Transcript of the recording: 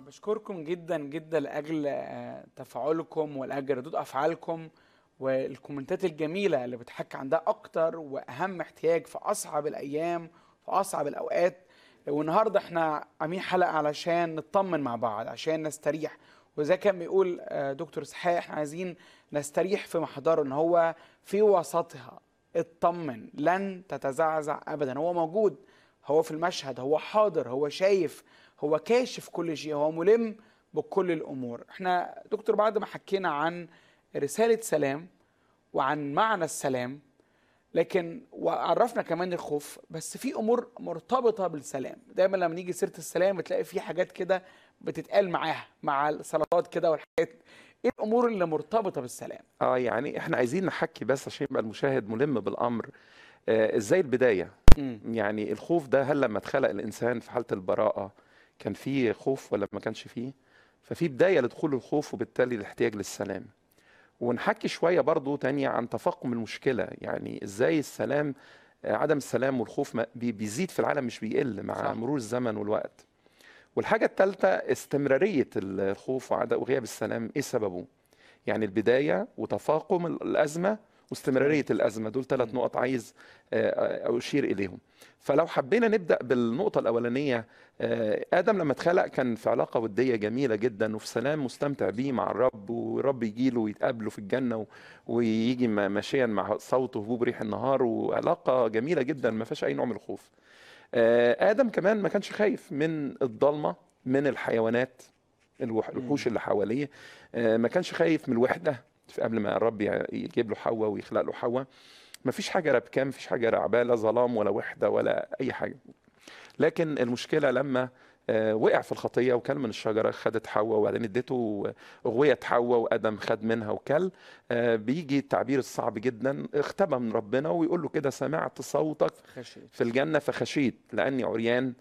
بشكركم جدا جدا لأجل تفاعلكم ولأجل ردود أفعالكم والكومنتات الجميلة اللي بتحكي عن ده أكتر وأهم احتياج في أصعب الأيام في أصعب الأوقات. والنهاردة احنا عاملين حلقة علشان نطمن مع بعض عشان نستريح، وزي كان بيقول دكتور اسحاق احنا عايزين نستريح في محضره ان هو في وسطها. اطمن، لن تتزعزع أبدا، هو موجود، هو في المشهد، هو حاضر، هو شايف، هو كاشف كل شيء، هو ملم بكل الأمور. احنا دكتور بعد ما حكينا عن رسالة سلام وعن معنى السلام، لكن وعرفنا كمان الخوف، بس في أمور مرتبطة بالسلام. دايما لما نيجي سيرة السلام بتلاقي في حاجات كده بتتقال معاها مع السلطات كده والحاجات. ايه الأمور اللي مرتبطة بالسلام؟ يعني احنا عايزين نحكي بس عشان يبقى المشاهد ملم بالامر. ازاي البدايه؟ امم يعني الخوف ده، هل لما اتخلق الانسان في حاله البراءه كان فيه خوف ولا ما كانش فيه؟ ففي بدايه لدخول الخوف وبالتالي الاحتياج للسلام. ونحكي شويه برضو تانية عن تفاقم المشكله، يعني ازاي السلام، عدم السلام والخوف بيزيد في العالم مش بيقل مع صح. مرور الزمن والوقت. والحاجه الثالثه استمراريه الخوف وغياب السلام، ايه سببه؟ يعني البداية وتفاقم الأزمة واستمرارية استمرارية. الأزمة، دول ثلاث امم نقط عايز أشير إليهم. فلو حبينا نبدأ بالنقطة الأولانية، آدم لما اتخلق كان في علاقة ودية جميلة جدا وفي سلام مستمتع بيه مع الرب، والرب يجي له ويتقابله في الجنة ويجي ماشيا مع صوته هبوب ريح النهار، وعلاقة جميلة جدا صح. ما فيهاش أي نوع من الخوف. آدم كمان ما كانش خايف من الضلمة، من الحيوانات الوحوش امم اللي حواليه. ما كانش خايف من الوحدة قبل ما الرب يجيب له حواء ويخلق له حواء. ما فيش حاجة ربكان، ما فيش حاجة رعبة، لا ظلام ولا وحدة ولا أي حاجة. لكن المشكلة لما وقع في الخطية وكل من الشجرة، خدت حواء وبعدين اديته أغوية حواء وآدم خد منها وكل. بيجي التعبير الصعب جدا، اختبى من ربنا ويقول له كده: سمعت صوتك خشيت. في الجنة فخشيت لأني عريان